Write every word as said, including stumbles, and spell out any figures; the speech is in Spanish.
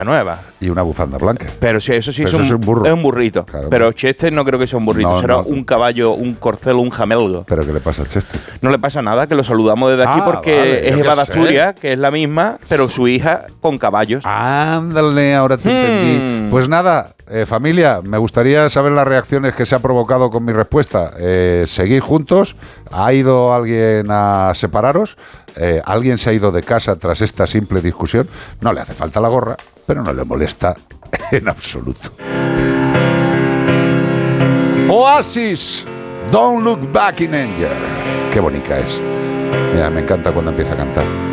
nueva. Y una bufanda blanca. Pero sí, eso sí Pero es, eso un, es un burro. Es un burrito. Claro, pero pero- Chester no creo que sea un burrito. No, será no. un caballo, un corcel, un jamelgo. ¿Pero qué le pasa al Chester? No le pasa nada, que lo saludamos desde aquí Ah, porque vale, es yo Eva qué de sé. Asturias, que es la misma, pero su hija con caballos. Ándale, ahora te Hmm. entendí. Pues nada, eh, familia, me gustaría saber las reacciones que se ha provocado con mi respuesta. Eh, seguir juntos. ¿Ha ido alguien a separaros? Eh, ¿Alguien se ha ido de casa tras esta simple discusión? No le hace falta la gorra, pero no le molesta en absoluto. Oasis, Don't Look Back in Anger. Qué bonita es. Mira, me encanta cuando empieza a cantar.